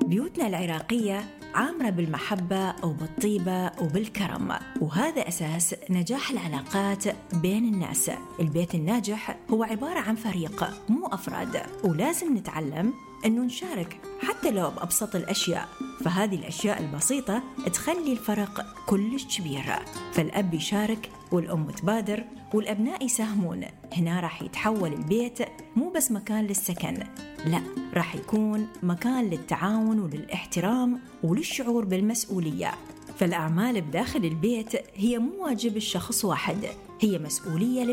بيوتنا العراقية عامرة بالمحبة وبالطيبة وبالكرم، وهذا أساس نجاح العلاقات بين الناس. البيت الناجح هو عبارة عن فريق مو أفراد، ولازم نتعلم أنه نشارك حتى لو بأبسط الأشياء، فهذه الأشياء البسيطة تخلي الفرق كلش كبير. فالأب يشارك والأم تبادر والأبناء يساهمون. هنا راح يتحول البيت مو بس مكان للسكن، لا، راح يكون مكان للتعاون وللاحترام وللشعور بالمسؤولية. فالأعمال بداخل البيت هي مو واجب الشخص واحد، هي مسؤولية